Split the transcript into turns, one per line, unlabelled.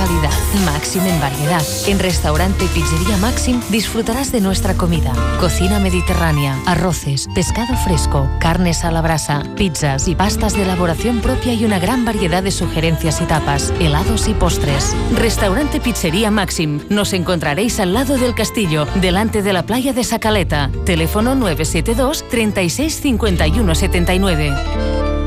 calidad, Máxim en variedad. En Restaurante Pizzería Máxim disfrutarás de nuestra comida. Cocina mediterránea, arroces, pescado fresco, carnes a la brasa, pizzas y pastas de elaboración propia y una gran variedad de sugerencias y tapas, helados y postres. Restaurante Pizzería Máxim. Nos encontraréis al lado del castillo, delante de la playa de Sacaleta. Teléfono 972 36 51 79.